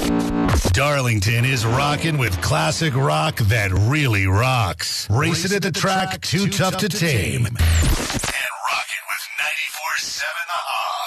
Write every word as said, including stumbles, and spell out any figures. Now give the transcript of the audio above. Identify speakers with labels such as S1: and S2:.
S1: Darlington is rocking with classic rock that really rocks. Racing at the track, too tough to tame. And rocking with ninety-four seven The Hog.